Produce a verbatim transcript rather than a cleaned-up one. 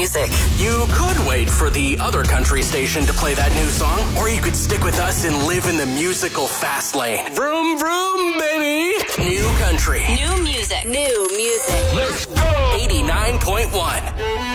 music. You could wait for the other country station to play that new song, or you could stick with us and live in the musical fast lane. Vroom, vroom, baby. New country. New music. New music. Let's go. eighty-nine point one.